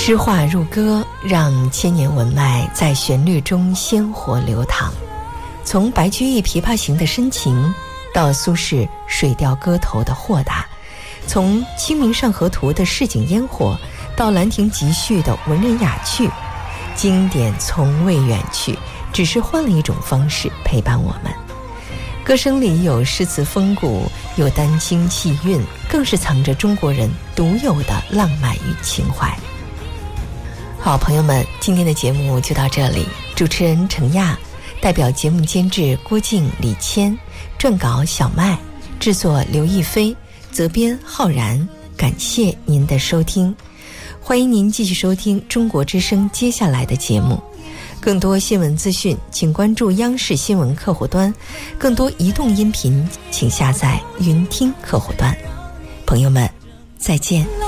诗画入歌，让千年文脉在旋律中鲜活流淌。从白居易《琵琶行》的深情，到苏轼《水调歌头》的豁达，从《清明上河图》的市井烟火，到《兰亭集序》的文人雅趣，经典从未远去，只是换了一种方式陪伴我们。歌声里有诗词风骨，有丹青气韵，更是藏着中国人独有的浪漫与情怀。好，朋友们，今天的节目就到这里。主持人程亚，代表节目监制郭靖、李谦，撰稿小麦，制作刘亦菲，责编浩然。感谢您的收听，欢迎您继续收听中国之声接下来的节目。更多新闻资讯请关注央视新闻客户端，更多移动音频请下载云听客户端。朋友们，再见。